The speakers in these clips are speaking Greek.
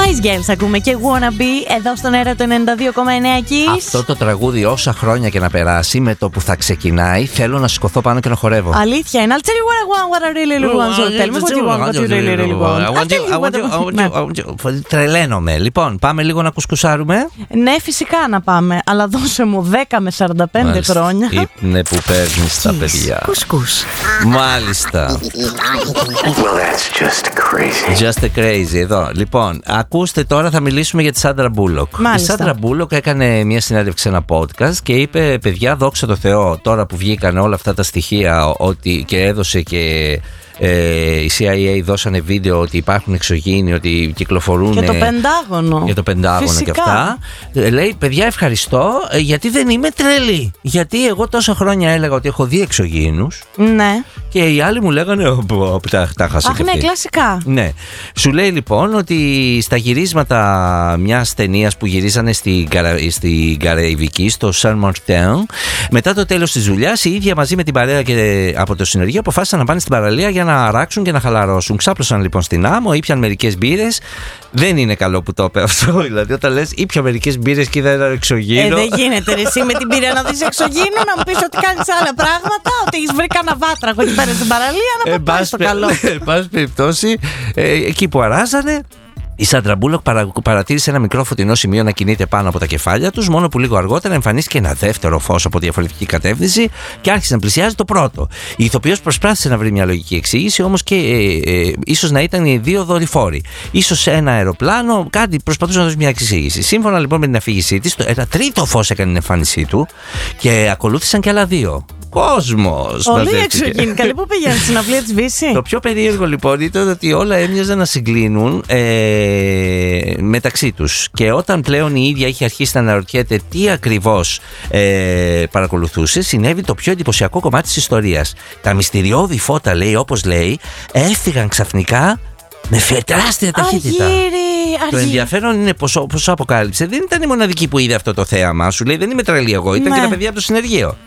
Spice Girls ακούμε και Wanna Be εδώ στον αέρα του 92,9 Kiss. Αυτό το τραγούδι, όσα χρόνια και να περάσει, με το που θα ξεκινάει, θέλω να σηκωθώ πάνω και να χορεύω. Αλήθεια είναι. I'll tell you what I really want. So tell me what you want, what you really want. Τρελαίνομαι. Λοιπόν, πάμε λίγο να κουσκουσάρουμε. Ναι, φυσικά να πάμε. Αλλά δώσε μου 10 με 45 χρόνια. Ύπνε που παίρνεις τα παιδιά. Κουσκούς. Μάλιστα. Well, that's just crazy. Just crazy εδώ. Λοιπόν, ακούστε τώρα, θα μιλήσουμε για τη Σάντρα Μπούλοκ. Η Σάντρα Μπούλοκ έκανε μια συνέντευξη σε ένα podcast και είπε: παιδιά, δόξα τω Θεώ, τώρα που βγήκαν όλα αυτά τα στοιχεία ότι και έδωσε και η CIA δώσανε βίντεο ότι υπάρχουν εξωγήινοι, ότι κυκλοφορούν. Και το Πεντάγωνο. Για το Πεντάγωνο. Φυσικά. Και αυτά. Λέει: παιδιά, ευχαριστώ, γιατί δεν είμαι τρελή. Γιατί εγώ τόσα χρόνια έλεγα ότι έχω δει εξωγήινους. Ναι. Και οι άλλοι μου λέγανε: τα χάσα. Αχ, ναι, κλασικά. Ναι. Σου λέει λοιπόν ότι στα γυρίσματα μιας ταινίας που γυρίζανε στην Καραϊβική, στο Saint Martin, μετά το τέλος της δουλειάς, η ίδια μαζί με την παρέα και από το συνεργείο αποφάσισαν να πάνε στην παραλία για να αράξουν και να χαλαρώσουν. Ξάπλωσαν λοιπόν στην άμμο, ήπιαν μερικές μπύρες. Δεν είναι καλό που το είπε αυτό. Δηλαδή, όταν λες ήπια μερικές μπύρες και είδα ένα εξωγήινο. Δεν γίνεται ρε, εσύ με την μπύρα να δεις εξωγήινο, να μου πεις ότι κάνεις άλλα πράγματα, ότι έχεις βρει κανένα βάτραχο εκεί πέρα στην παραλία, να πάει στο καλό. Εν πάση περιπτώσει, εκεί που αράζανε, η Σάντρα Μπούλοκ παρατήρησε ένα μικρό φωτεινό σημείο να κινείται πάνω από τα κεφάλια τους, μόνο που λίγο αργότερα εμφανίστηκε ένα δεύτερο φως από διαφορετική κατεύθυνση και άρχισε να πλησιάζει το πρώτο. Η ηθοποιός προσπάθησε να βρει μια λογική εξήγηση, όμως και ίσως να ήταν οι δύο δορυφόροι. Ίσως ένα αεροπλάνο, κάτι προσπαθούσε να δώσει μια εξήγηση. Σύμφωνα λοιπόν με την αφήγησή της, ένα τρίτο φως έκανε την εμφάνισή του και ακολούθησαν και άλλα δύο. Κόσμος. Όλοι εξωγήινοι. Καλή που πήγαινε στην συναυλία της Βύση. Το πιο περίεργο λοιπόν ήταν ότι όλα έμοιαζαν να συγκλίνουν μεταξύ τους. Και όταν πλέον η ίδια είχε αρχίσει να αναρωτιέται τι ακριβώς παρακολουθούσε, συνέβη το πιο εντυπωσιακό κομμάτι της ιστορίας. Τα μυστηριώδη φώτα, λέει, όπως λέει, έφυγαν ξαφνικά με τεράστια ταχύτητα. Το ενδιαφέρον είναι πως αποκάλυψε. Δεν ήταν η μοναδική που είδε αυτό το θέαμα. Σου λέει: δεν είμαι τρελή εγώ, ήταν και τα παιδιά από το συνεργείο.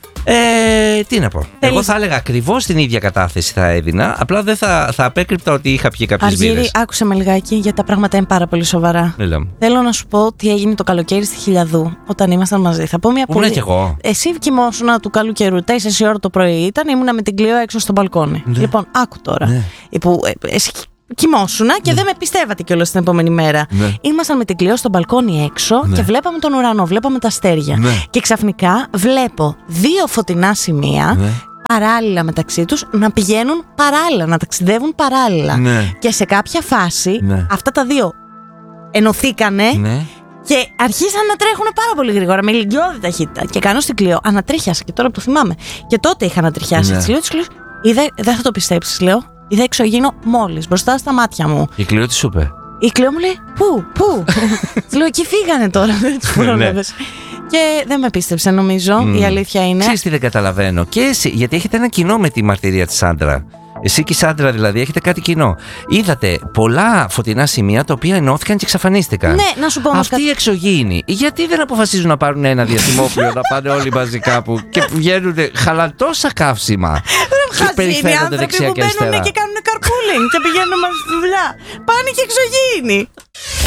Τι να πω. Εγώ θα έλεγα ακριβώς την ίδια κατάθεση θα έδινα. Απλά δεν θα απέκρυπτα ότι είχα πιει κάποιες μπύρες. Αργύρη, άκουσε με λιγάκι, γιατί τα πράγματα είναι πάρα πολύ σοβαρά. Θέλω να σου πω τι έγινε το καλοκαίρι στη Χιλιαδού όταν ήμασταν μαζί. Θα πω μια πολύ. Κι εγώ. Εσύ κοιμόσουνα του καλού καιρού. 4 ώρα το πρωί ήταν, ήμουνα με την Κλειό έξω στο μπαλκόνι. Ναι. Λοιπόν, άκου τώρα. Ναι. Εσύ κοιμόσουνα και δεν με πιστεύατε κιόλας την επόμενη μέρα. Ναι. Ήμασταν με την Κλειό στο μπαλκόνι έξω και βλέπαμε τον ουρανό, βλέπαμε τα αστέρια. Ναι. Και ξαφνικά βλέπω δύο φωτεινά σημεία παράλληλα μεταξύ τους να πηγαίνουν παράλληλα, να ταξιδεύουν παράλληλα. Ναι. Και σε κάποια φάση αυτά τα δύο ενωθήκανε και αρχίσαν να τρέχουν πάρα πολύ γρήγορα με ηλικιώδη ταχύτητα. Και κάνω στην Κλειό, ανατρίχιασα και τώρα που θυμάμαι. Και τότε είχα ανατριχιάσει. Της λέω, δεν θα το πιστέψεις, λέω. Είδα εξωγήινο μόλις μπροστά στα μάτια μου. Η Κλειό τι σου είπε? Η Κλειό μου λέει: Πού? Της λέω: εκεί φύγανε τώρα. Δεν τους προλάβες. Και δεν με πίστεψε, νομίζω. Η αλήθεια είναι. Ξέρεις τι δεν καταλαβαίνω? Και εσύ, γιατί έχετε ένα κοινό με τη μαρτυρία της Σάντρα. Εσύ και η Σάντρα δηλαδή έχετε κάτι κοινό. Είδατε πολλά φωτεινά σημεία τα οποία ενώθηκαν και εξαφανίστηκαν. Ναι, να σου πω όμως. Αυτοί οι εξωγήινοι, γιατί δεν αποφασίζουν να πάρουν ένα διαστημόπλαιο να πάνε όλοι μαζί κάπου και βγαίνουν χαλατόσα καύσιμα? Και περιφέρονται δεξιά και αριστερά. Και κάνουν καρπούλινγκ και πηγαίνουν μαζί στη δουλειά. Πάνε και εξωγήινοι.